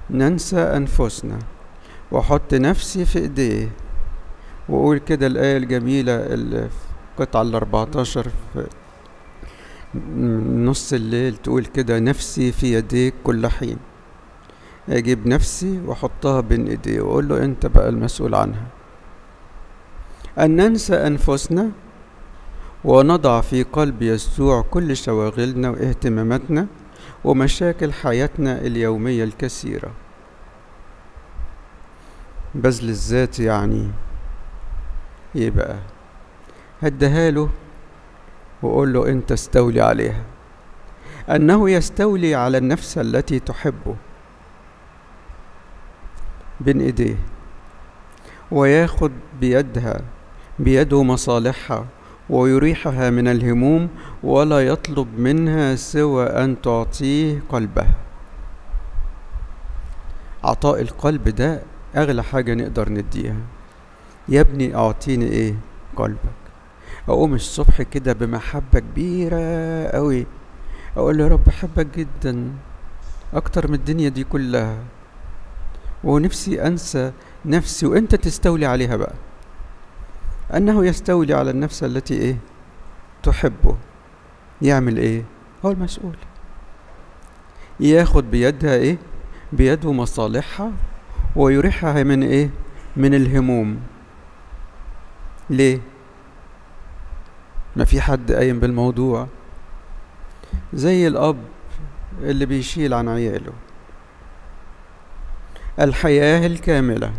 ننسى أنفسنا وأحط نفسي في إيديه. وأقول كده الآية الجميلة اللي في القطعة 14 في نص الليل، تقول كده: نفسي في يديك كل حين. أجيب نفسي وأحطها بين إيديه وأقول له أنت بقى المسؤول عنها. أن ننسى أنفسنا ونضع في قلب يسوع كل شواغلنا واهتماماتنا ومشاكل حياتنا اليومية الكثيرة. بذل الذات يعني ايه بقى؟ هديها له وقول له انت استولي عليها. انه يستولي على النفس التي تحبه بين ايديه، وياخد بيده مصالحها ويريحها من الهموم، ولا يطلب منها سوى أن تعطيه قلبها. عطاء القلب ده أغلى حاجة نقدر نديها. يا ابني أعطيني إيه؟ قلبك. أقوم الصبح كده بمحبة كبيرة قوي، أقول له يا رب أحبك جدا أكتر من الدنيا دي كلها، ونفسي أنسى نفسي وأنت تستولي عليها بقى. أنه يستولي على النفس التي إيه؟ تحبه. يعمل إيه؟ هو المسؤول. ياخد بيدها إيه؟ بيده مصالحها ويريحها من إيه؟ من الهموم. ليه؟ ما في حد قايم بالموضوع، زي الأب اللي بيشيل عن عياله. الحياة الكاملة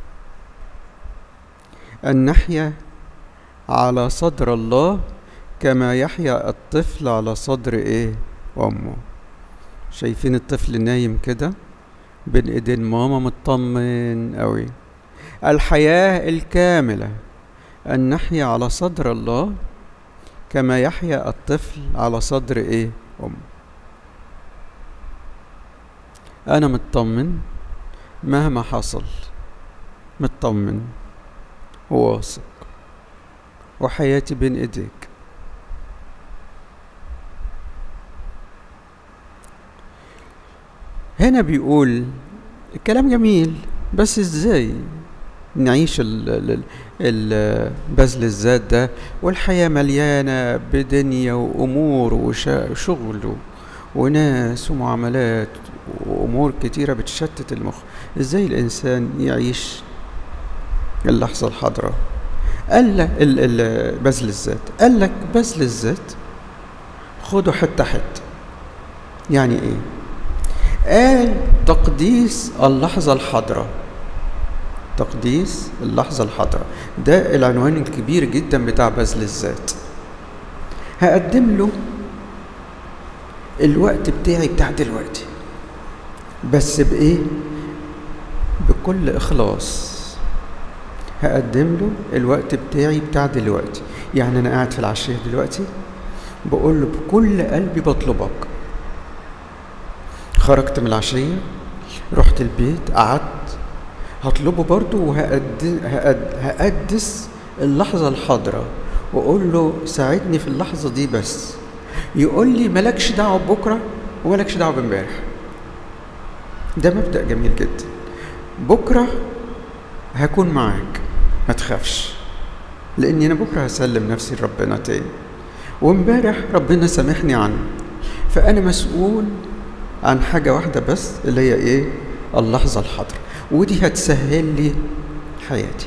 أن نحيا على صدر الله كما يحيا الطفل على صدر إيه؟ أمه. شايفين الطفل نايم كده بين إيدين ماما مطمن قوي. الحياة الكاملة أن نحيا على صدر الله كما يحيا الطفل على صدر إيه؟ أمه. أنا مطمن مهما حصل، مطمن وواثق، وحياتي بين ايديك. هنا بيقول الكلام جميل، بس ازاي نعيش بذل الذات ده والحياة مليانة بدنيا وأمور وشغل وناس ومعاملات وأمور كتيرة بتشتت المخ؟ ازاي الإنسان يعيش اللحظة الحاضرة؟ قال لك بذل الذات، قال لك بذل الذات خده حتة حتة. يعني ايه؟ قال تقديس اللحظة الحاضرة. تقديس اللحظة الحاضرة ده العنوان الكبير جدا بتاع بذل الذات. هقدم له الوقت بتاعي بتاع دلوقتي، بس بإيه؟ بكل إخلاص. هقدم له الوقت بتاعي بتاع دلوقتي. يعني أنا قاعد في العشية دلوقتي بقول له بكل قلبي بطلبك. خرجت من العشية رحت البيت قعدت، هطلبه برضو وهقدس اللحظة الحاضرة وأقول له ساعدني في اللحظة دي بس. يقول لي مالكش دعوة ببكرة ومالكش دعوة بامبارح. ده مبدأ جميل جدا. بكرة هكون معاك ما تخافش، لأني أنا بكرة هسلم نفسي لربنا تاني، وامبارح ربنا سامحني عنه، فأنا مسؤول عن حاجة واحدة بس اللي هي إيه؟ اللحظة الحاضرة، ودي هتسهل لي حياتي.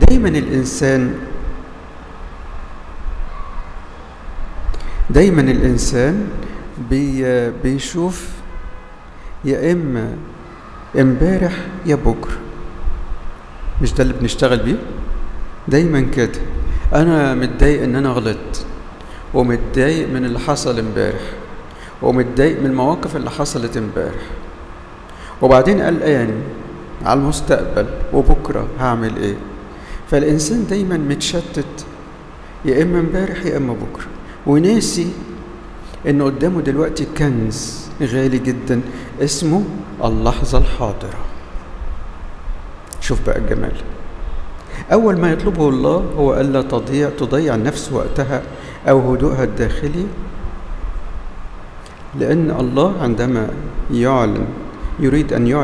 دايما الإنسان بيشوف يا إما امبارح يا بكرة. مش ده اللي بنشتغل بيه دايما كده؟ أنا متضايق إن أنا غلطت، ومتضايق من اللي حصل امبارح، ومتضايق من المواقف اللي حصلت امبارح، وبعدين قلقان على المستقبل وبكرة هعمل ايه. فالإنسان دايما متشتت، يا إما امبارح يا إما بكرة، وناسي إنه قدامه دلوقتي كنز غالي جدا اسمه اللحظة الحاضرة. شوف بقى الجمال. أول ما يطلبه الله هو ألا تضيع النفس وقتها أو هدوءها الداخلي، لأن الله عندما يريد أن يعلن